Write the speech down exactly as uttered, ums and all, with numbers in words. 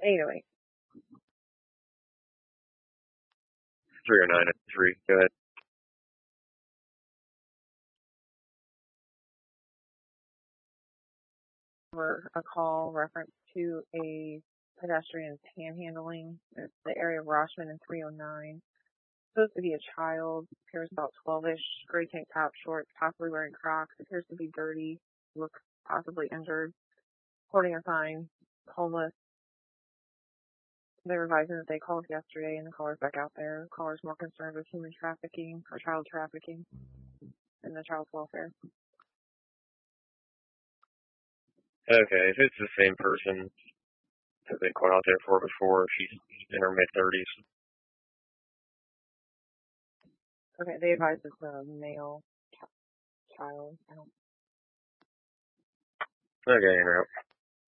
Anyway. three oh nine oh three, go ahead. For a call reference to a pedestrian panhandling. It's the area of Roshman and three oh nine. Supposed to be a child, appears about twelve-ish, gray tank top, shorts, possibly wearing Crocs, appears to be dirty, looks possibly injured, holding a sign, homeless. They're advising that they called yesterday and the caller's back out there. The caller's more concerned with human trafficking or child trafficking and the child's welfare. Okay, if it's the same person that they called out there for before, she's in her mid-thirties. Okay, they advise it's a male ch- child. I don't... Okay, interrupt.